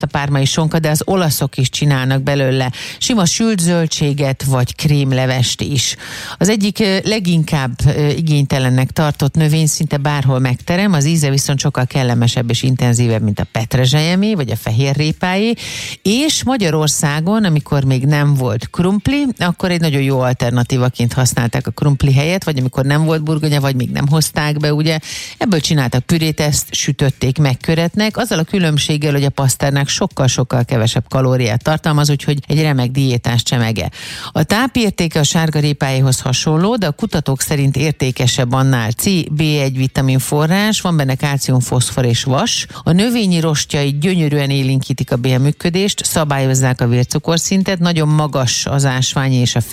tésztapármai sonka, de az olaszok is csinálnak belőle sima sült zöldséget, vagy krémlevest is. Az egyik leginkább igénytelennek tartott növény szinte bárhol megterem, az íze viszont sokkal kellemesebb és intenzívebb, mint a petrezselyemé, vagy a fehérrépáé, és Magyarországon, amikor még nem volt krumpli, akkor egy nagyon jó alternatívaként használták a krumpli helyet, vagy amikor nem volt burgonya, vagy még nem hozták be, ugye, ebből csináltak pürét, ezt sütötték, megköretnek, azzal a különbséggel, hogy a paszternák sokkal-sokkal kevesebb kalóriát tartalmaz, úgyhogy egy remek diétás csemege. A tápértéke a sárgarépáéhoz hasonló, de a kutatók szerint értékesebb annál. C, B1 vitamin forrás, van benne kálcium, foszfor és vas. A növényi rostjai gyönyörűen élénkítik a bélműködést, szabályozzák a vércukorszintet, nagyon magas az ásványi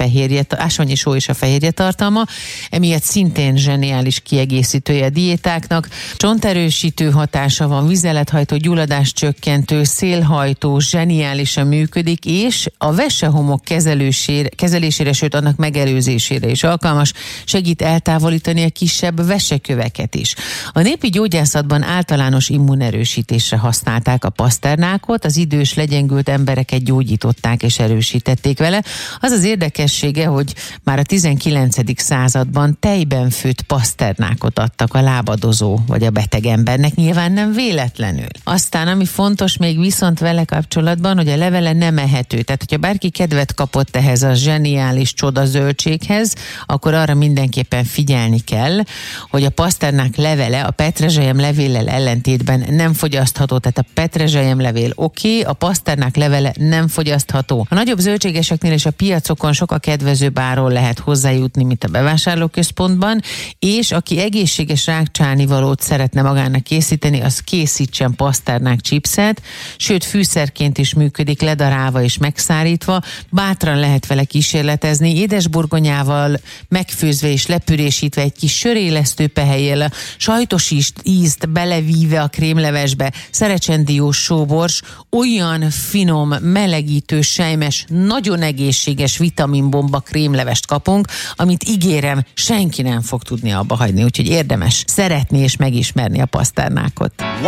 só és a fehérje tartalma, emiatt szintén zseniális kiegészítője a diétáknak. Csonterősítő hatása van, vizelethajtó, gyulladás csökkentő, szélhajtó, zseniálisan működik, és a vesehomok kezelésére, sőt annak megelőzésére is alkalmas, segít eltávolítani a kisebb veseköveket is. A népi gyógyászatban általános immunerősítésre használták a paszternákot, az idős, legyengült embereket gyógyították és erősítették vele. Az az érdekessége, hogy már a 19. században tejben főtt paszternákot adtak a lábadozó vagy a beteg embernek, nyilván nem véletlenül. Aztán, ami fontos még viszont vele kapcsolatban, hogy a levele nem ehető. Tehát, hogyha bárki kedvet kapott ehhez a zseniális csoda zöldséghez, akkor arra mindenképpen figyelni kell, hogy a paszternák levele a petrezselyem levéllel ellentétben nem fogyasztható. Tehát a petrezselyem levél oké, a paszternák levele nem fogyasztható. A nagyobb zöldségeseknél és a piacokon sokkal kedvezőbb áron lehet hozzájutni, mint a bevásárlóközpontban, és aki egészséges rákcsálnivalót szeretne magának készíteni, az készítsen paszternák chipset, sőt fűszerként is működik, ledarálva és megszárítva, bátran lehet vele kísérletezni, édesburgonyával megfőzve és lepürésítve, egy kis sörélesztő pehelyjel, a sajtos ízt belevíve a krémlevesbe, szerecsendiós sóbors, olyan finom, melegítő, sejmes, nagyon egészséges vitaminbomba krémlevest kapunk, amit ígérem, senki nem fog tudni abba hagyni, úgyhogy érdemes szeretni és megismerni a paszternákot.